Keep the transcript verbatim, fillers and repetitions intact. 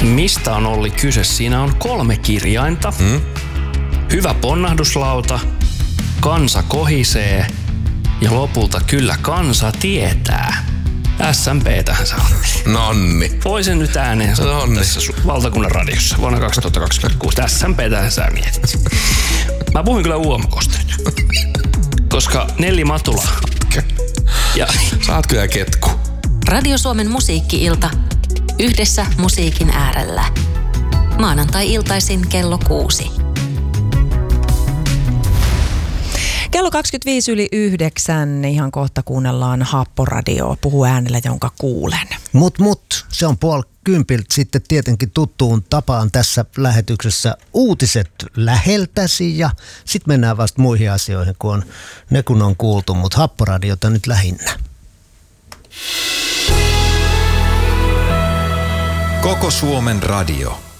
Mistä on Olli kyse? Siinä on kolme kirjainta. Hmm? Hyvä ponnahduslauta, kansa kohisee ja lopulta kyllä kansa tietää. S M P:tähän sä on. Nonni. Voisin nyt ääneen sanoa tässä valtakunnan radiossa vuonna kaksituhattakaksikymmentäkuusi. S M P:tähän sä mietit. Mä puhuin kyllä U M K:sta nyt. Koska Nelli Matula. Ja sä oot kyllä ketku. Radio Suomen musiikki-ilta. Yhdessä musiikin äärellä. Maanantai-iltaisin kello kuusi. Kello kaksikymmentäviisi yli yhdeksän, ihan kohta kuunnellaan Happoradioa, puhu äänellä, jonka kuulen. Mut mut, se on puoli kympiltä sitten tietenkin tuttuun tapaan tässä lähetyksessä uutiset läheltäsi ja sitten mennään vasta muihin asioihin, kun on ne kun on kuultu, mutta Happoradiota nyt lähinnä. Koko Suomen radio.